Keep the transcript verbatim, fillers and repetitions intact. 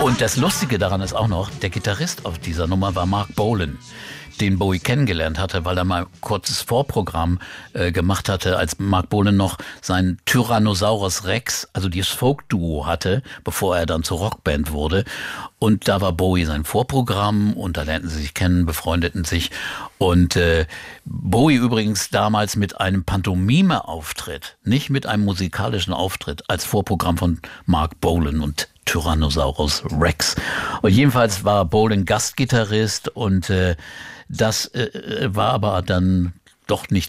Und das Lustige daran ist auch noch, der Gitarrist auf dieser Nummer war Mark Bolan, den Bowie kennengelernt hatte, weil er mal ein kurzes Vorprogramm äh, gemacht hatte, als Mark Bolan noch sein Tyrannosaurus Rex, also dieses Folk-Duo hatte, bevor er dann zur Rockband wurde. Und da war Bowie sein Vorprogramm und da lernten sie sich kennen, befreundeten sich. Und äh, Bowie übrigens damals mit einem Pantomime-Auftritt, nicht mit einem musikalischen Auftritt, als Vorprogramm von Mark Bolan und Tyrannosaurus Rex. Und jedenfalls war Bolan Gastgitarrist und äh, das äh, war aber dann doch nicht